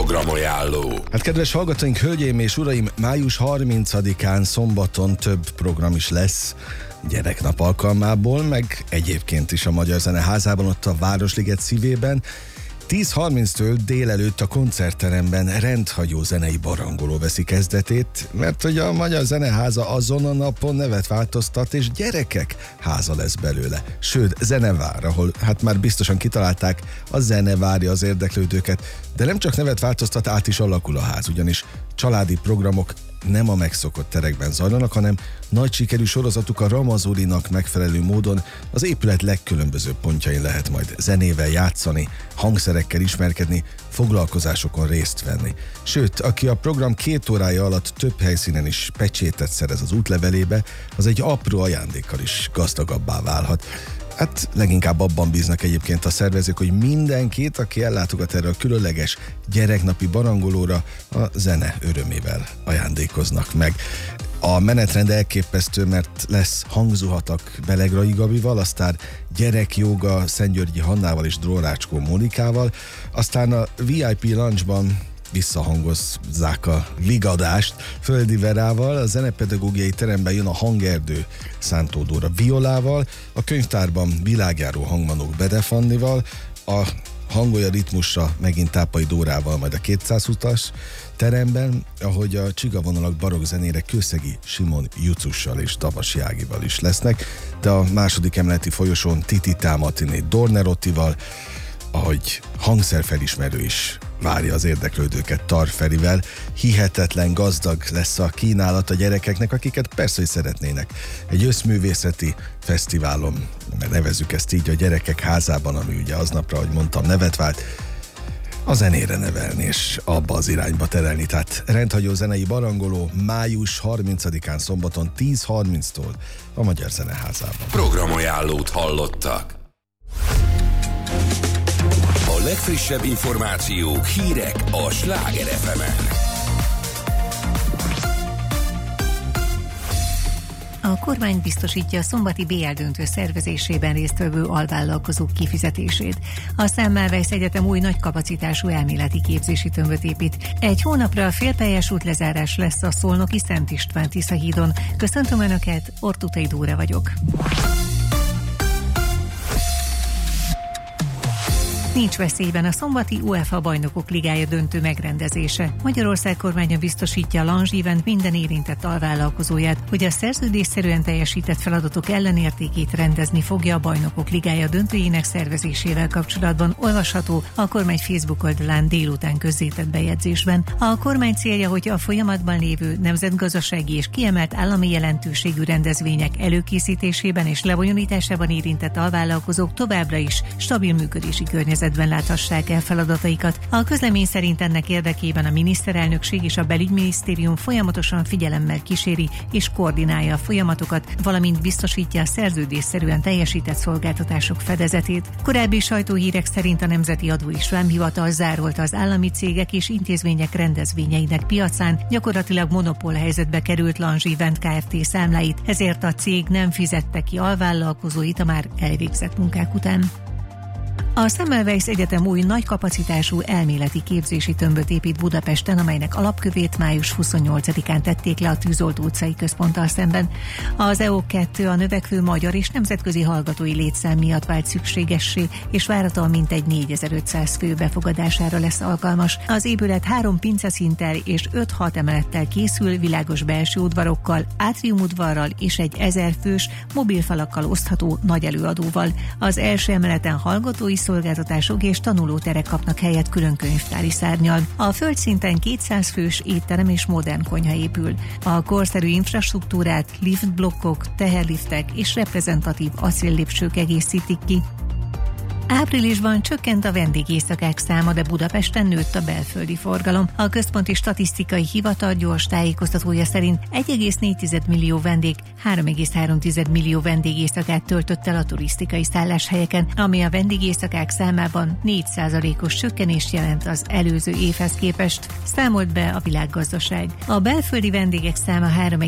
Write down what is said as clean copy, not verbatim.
Programajánló. Hát kedves hallgatóink, hölgyeim és uraim, május 30-án szombaton több program is lesz gyereknap alkalmából, meg egyébként is a Magyar Zeneházában, ott a Városliget szívében. 10:30-től délelőtt a koncertteremben rendhagyó zenei barangoló veszi kezdetét, mert hogy a Magyar Zeneháza azon a napon nevet változtat, és gyerekek háza lesz belőle. Sőt, Zenevár, ahol hát már biztosan kitalálták, a zene várja az érdeklődőket, de nem csak nevet változtat, át is alakul a ház, ugyanis családi programok nem a megszokott terekben zajlanak, hanem nagy sikerű sorozatuk a Ramazulinak megfelelő módon az épület legkülönbözőbb pontjain lehet majd zenével játszani, hangszerekkel ismerkedni, foglalkozásokon részt venni. Sőt, aki a program 2 órája alatt több helyszínen is pecsétet szerez az útlevelébe, az egy apró ajándékkal is gazdagabbá válhat. Hát leginkább abban bíznak egyébként a szervezők, hogy mindenkit, aki ellátogat erre a különleges gyereknapi barangolóra, a zene örömével ajándékoznak meg. A menetrend elképesztő, mert lesz hangzuhatak Belegrai Gabival, aztán gyerekjóga Szentgyörgyi Hannával és Drórácskó Mónikával, aztán a VIP lunchban visszahangozzák a ligadást Földi Verával, a zenepedagógiai teremben jön a hangerdő Szántó Dóra violával, a könyvtárban világjáró hangmanók Bede Fannival, a hangolja ritmusra megint Tápai Dórával, majd a 220-as teremben, ahogy a csigavonalak barokk zenére Kőszegi Simon Jucussal és Tavasi Ágival is lesznek, de a második emeleti folyosón Titi Támatiné Dornerottival, ahogy hangszerfelismerő is várja az érdeklődőket Tar Ferivel. Hihetetlen gazdag lesz a kínálat a gyerekeknek, akiket persze, hogy szeretnének egy összművészeti fesztiválon, mert nevezzük ezt így, a Gyerekek Házában, ami ugye aznapra, ahogy mondtam, nevet vált, a zenére nevelni és abba az irányba terelni. Tehát rendhagyó zenei barangoló május 30-án szombaton 10:30-tól a Magyar Zeneházában. Programajánlót hallottak. A legfrissebb információk, hírek a Sláger FM-en. A kormány biztosítja a szombati BL döntő szervezésében résztvevő alvállalkozók kifizetését. A Semmelweis Egyetem új nagy kapacitású elméleti képzési tömböt épít. Egy hónapra félteljes útlezárás lesz a szolnoki Szent István Tisza hídon. Köszöntöm Önöket, Ortutai Dóra vagyok. Nincs veszélyben a szombati UEFA Bajnokok Ligája döntő megrendezése. Magyarország kormánya biztosítja a Lounge Event minden érintett alvállalkozóját, hogy a szerződésszerűen teljesített feladatok ellenértékét rendezni fogja a Bajnokok Ligája döntőjének szervezésével kapcsolatban, olvasható a kormány Facebook oldalán délután közzétett bejegyzésben. A kormány célja, hogy a folyamatban lévő nemzetgazdasági és kiemelt állami jelentőségű rendezvények előkészítésében és lebonyolításában érintett alvállalkozók továbbra is stabil működési környezetben láthassák el feladataikat. A közlemény szerint ennek érdekében a miniszterelnökség és a belügyminisztérium folyamatosan figyelemmel kíséri és koordinálja a folyamatokat, valamint biztosítja a szerződésszerűen teljesített szolgáltatások fedezetét. Korábbi sajtóhírek szerint a Nemzeti Adó és Vámhivatal zárolta az állami cégek és intézmények rendezvényeinek piacán, gyakorlatilag monopól helyzetbe került Lounge Event Kft. Számláit, ezért a cég nem fizette ki alvállalkozóit a már elvégzett munkák után. A Semmelweis Egyetem új nagy kapacitású elméleti képzési tömböt épít Budapesten, amelynek alapkövét május 28-án tették le a Tűzolt utcai központtal szemben. Az EO2 a növekvő magyar és nemzetközi hallgatói létszám miatt vált szükségessé, és várhatóan mintegy 4500 fő befogadására lesz alkalmas. Az épület 3 pinceszinttel és 5-6 emelettel készül, világos belső udvarokkal, átriumudvarral és egy 1000 fős mobilfalakkal osztható nagy előadóval. Az első emeleten hallgatói szolgáltatások és tanulóterek kapnak helyet külön könyvtári szárnnyal. A földszinten 200 fős étterem és modern konyha épül. A korszerű infrastruktúrát liftblokkok, teherliftek és reprezentatív acéllépcsők egészítik ki. Áprilisban csökkent a vendégészakák száma, de Budapesten nőtt a belföldi forgalom. A Központi Statisztikai Hivatal gyors tájékoztatója szerint 1,4 millió vendég 3,3 millió vendégészakát töltött el a turisztikai szálláshelyeken, ami a vendégészakák számában 4%-os csökkenést jelent az előző évhez képest, számolt be a Világgazdaság. A belföldi vendégek száma